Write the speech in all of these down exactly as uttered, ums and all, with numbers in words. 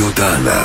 dana.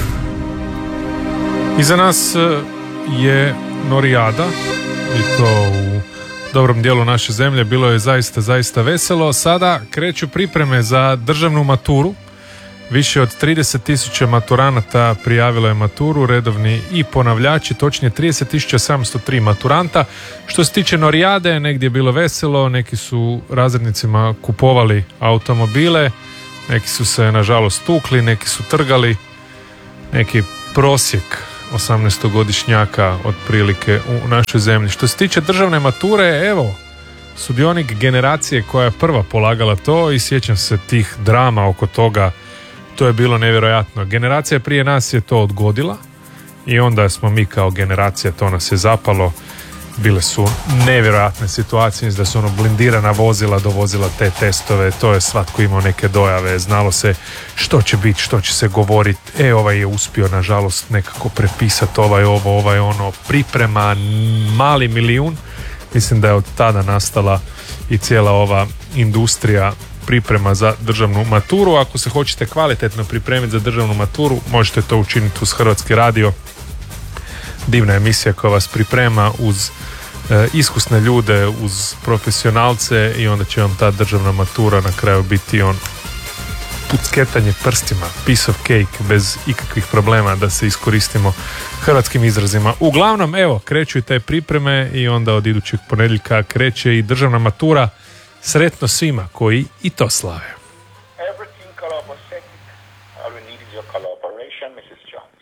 Iza nas je Norijada i to u dobrom dijelu naše zemlje. Bilo je zaista, zaista veselo. Sada kreću pripreme za državnu maturu. Više od trideset tisuća maturanata prijavilo je maturu, redovni i ponavljači, točnije trideset tisuća sedamsto tri maturanta. Što se tiče Norijade, negdje je bilo veselo, neki su razrednicima kupovali automobile, neki su se nažalost tukli, neki su trgali, neki prosjek osamnaestogodišnjaka otprilike u našoj zemlji. Što se tiče državne mature, evo, sudionik generacije koja je prva polagala to i sjećam se tih drama oko toga. To je bilo nevjerojatno. Generacija prije nas je to odgodila i onda smo mi kao generacija, to nas je zapalo. Bile su nevjerojatne situacije da su ono blindirana vozila dovozila te testove, to je svatko imao neke dojave, znalo se što će biti, što će se govoriti, e ovaj je uspio nažalost nekako prepisati ovaj ovo, ovaj ono, priprema mali milijun. Mislim da je od tada nastala i cijela ova industrija priprema za državnu maturu. Ako se hoćete kvalitetno pripremiti za državnu maturu, možete to učiniti uz Hrvatski radio. Divna emisija koja vas priprema uz e, iskusne ljude, uz profesionalce i onda će vam ta državna matura na kraju biti on pucketanje prstima, piece of cake, bez ikakvih problema, da se iskoristimo hrvatskim izrazima. Uglavnom, evo, kreću i te pripreme i onda od idućeg ponedjeljka kreće i državna matura. Sretno svima koji i to slave.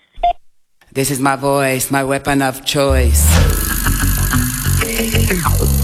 This is my voice, my weapon of choice.